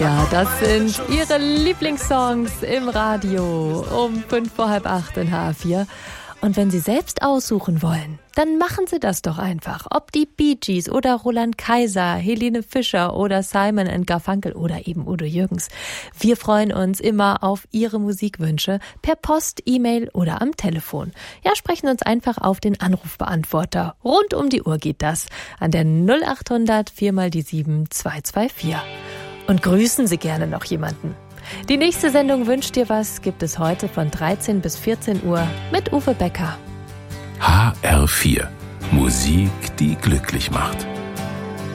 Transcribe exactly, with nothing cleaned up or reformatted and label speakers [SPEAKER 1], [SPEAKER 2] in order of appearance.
[SPEAKER 1] Ja, das sind Ihre Lieblingssongs im Radio um fünf vor halb acht in H vier. Und wenn Sie selbst aussuchen wollen, dann machen Sie das doch einfach. Ob die Bee Gees oder Roland Kaiser, Helene Fischer oder Simon and Garfunkel oder eben Udo Jürgens. Wir freuen uns immer auf Ihre Musikwünsche per Post, E-Mail oder am Telefon. Ja, sprechen uns einfach auf den Anrufbeantworter. Rund um die Uhr geht das an der null acht hundert vier mal die sieben zwei zwei vier. Und grüßen Sie gerne noch jemanden. Die nächste Sendung Wünscht dir was gibt es heute von dreizehn bis vierzehn Uhr mit Uwe Becker.
[SPEAKER 2] H R vier. Musik, die glücklich macht.